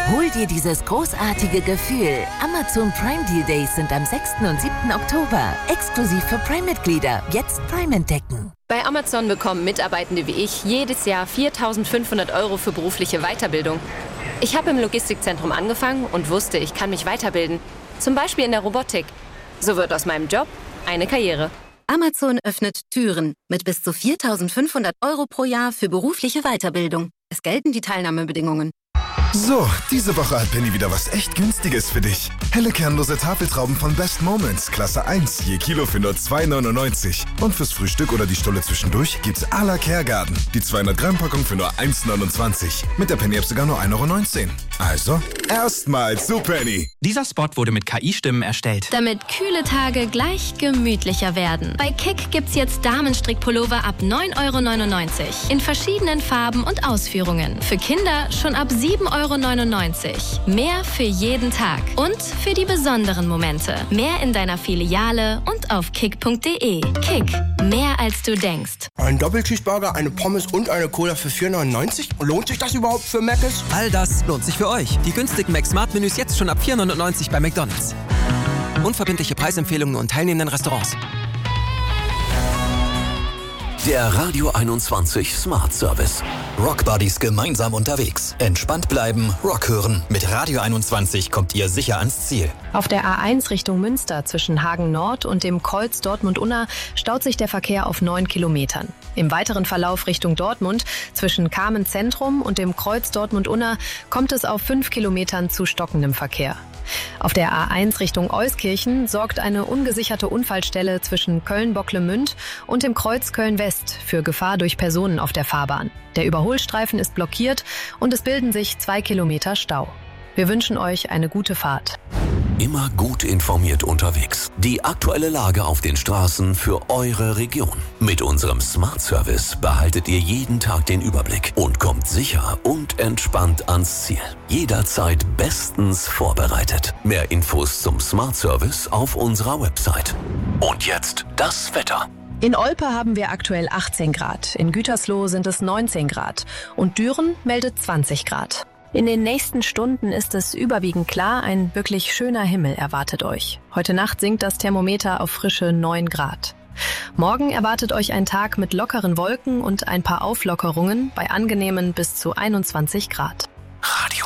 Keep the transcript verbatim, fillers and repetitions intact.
Hol dir dieses großartige Gefühl. Amazon Prime Deal Days sind am sechsten und siebten Oktober. Exklusiv für Prime-Mitglieder. Jetzt Prime entdecken. Bei Amazon bekommen Mitarbeitende wie ich jedes Jahr viertausendfünfhundert Euro für berufliche Weiterbildung. Ich habe im Logistikzentrum angefangen und wusste, ich kann mich weiterbilden. Zum Beispiel in der Robotik. So wird aus meinem Job eine Karriere. Amazon öffnet Türen mit bis zu viertausendfünfhundert Euro pro Jahr für berufliche Weiterbildung. Es gelten die Teilnahmebedingungen. So, diese Woche hat Penny wieder was echt Günstiges für dich. Helle kernlose Tafeltrauben von Best Moments, Klasse eins, je Kilo für nur zwei neunundneunzig. Und fürs Frühstück oder die Stulle zwischendurch gibt's à la Kergarten. Die zweihundert Gramm Packung für nur eins neunundzwanzig. Mit der Penny-App sogar nur ein Euro neunzehn. Also, erstmal zu Penny. Dieser Spot wurde mit K I-Stimmen erstellt. Damit kühle Tage gleich gemütlicher werden. Bei Kick gibt's jetzt Damenstrickpullover ab neun Euro neunundneunzig. In verschiedenen Farben und Ausführungen. Für Kinder schon ab sieben Euro neunundneunzig. Mehr für jeden Tag. Und für die besonderen Momente. Mehr in deiner Filiale und auf kick punkt de. Kick. Mehr als du denkst. Ein Doppelcheeseburger, eine Pommes und eine Cola für vier neunundneunzig? Lohnt sich das überhaupt für Mc's? All das lohnt sich für euch. Die günstigen Mac-Smart-Menüs jetzt schon ab vier neunundneunzig bei McDonald's. Unverbindliche Preisempfehlungen nur in teilnehmenden Restaurants. Der Radio einundzwanzig Smart Service. Rock Buddies gemeinsam unterwegs. Entspannt bleiben, Rock hören. Mit Radio einundzwanzig kommt ihr sicher ans Ziel. Auf der A eins Richtung Münster zwischen Hagen Nord und dem Kreuz Dortmund-Unna staut sich der Verkehr auf neun Kilometern. Im weiteren Verlauf Richtung Dortmund zwischen Kamen Zentrum und dem Kreuz Dortmund-Unna kommt es auf fünf Kilometern zu stockendem Verkehr. Auf der A eins Richtung Euskirchen sorgt eine ungesicherte Unfallstelle zwischen Köln-Bocklemünd und dem Kreuz Köln-West für Gefahr durch Personen auf der Fahrbahn. Der Überholstreifen ist blockiert und es bilden sich zwei Kilometer Stau. Wir wünschen euch eine gute Fahrt. Immer gut informiert unterwegs. Die aktuelle Lage auf den Straßen für eure Region. Mit unserem Smart Service behaltet ihr jeden Tag den Überblick und kommt sicher und entspannt ans Ziel. Jederzeit bestens vorbereitet. Mehr Infos zum Smart Service auf unserer Website. Und jetzt das Wetter. In Olpe haben wir aktuell achtzehn Grad, in Gütersloh sind es neunzehn Grad und Düren meldet zwanzig Grad. In den nächsten Stunden ist es überwiegend klar, ein wirklich schöner Himmel erwartet euch. Heute Nacht sinkt das Thermometer auf frische neun Grad. Morgen erwartet euch ein Tag mit lockeren Wolken und ein paar Auflockerungen bei angenehmen bis zu einundzwanzig Grad.